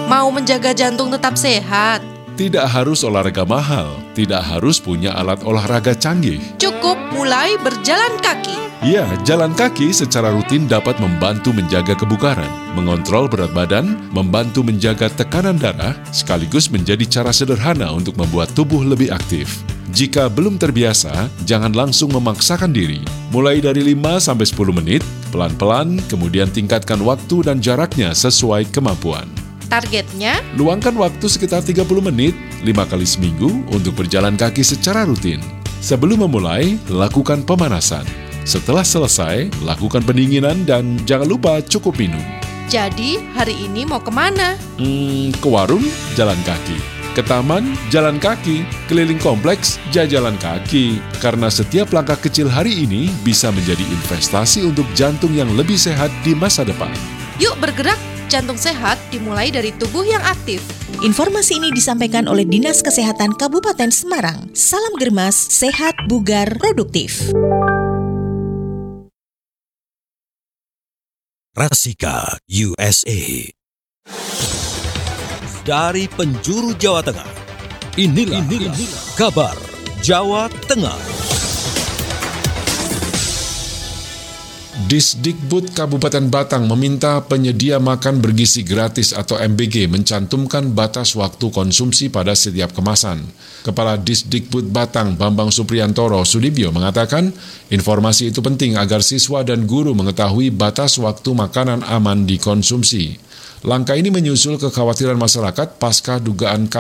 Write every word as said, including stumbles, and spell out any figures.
Mau menjaga jantung tetap sehat? Tidak harus olahraga mahal, tidak harus punya alat olahraga canggih. Cukup mulai berjalan kaki. Ya, jalan kaki secara rutin dapat membantu menjaga kebugaran, mengontrol berat badan, membantu menjaga tekanan darah, sekaligus menjadi cara sederhana untuk membuat tubuh lebih aktif. Jika belum terbiasa, jangan langsung memaksakan diri. Mulai dari lima sampai sepuluh menit, pelan-pelan, kemudian tingkatkan waktu dan jaraknya sesuai kemampuan. Targetnya? Luangkan waktu sekitar tiga puluh menit, lima kali seminggu untuk berjalan kaki secara rutin. Sebelum memulai, lakukan pemanasan. Setelah selesai, lakukan pendinginan dan jangan lupa cukup minum. Jadi, hari ini mau kemana? Hmm, ke warung, jalan kaki. Ke taman, jalan kaki. Keliling kompleks, jalan kaki. Karena setiap langkah kecil hari ini bisa menjadi investasi untuk jantung yang lebih sehat di masa depan. Yuk bergerak, jantung sehat dimulai dari tubuh yang aktif. Informasi ini disampaikan oleh Dinas Kesehatan Kabupaten Semarang. Salam Germas, sehat, bugar, produktif. Rasika U S A. Dari penjuru Jawa Tengah, inilah, inilah, inilah kabar Jawa Tengah. Disdikbud Kabupaten Batang meminta penyedia makan bergizi gratis atau M B G mencantumkan batas waktu konsumsi pada setiap kemasan. Kepala Disdikbud Batang Bambang Supriyantoro Sudibyo mengatakan, informasi itu penting agar siswa dan guru mengetahui batas waktu makanan aman dikonsumsi. Langkah ini menyusul kekhawatiran masyarakat pasca dugaan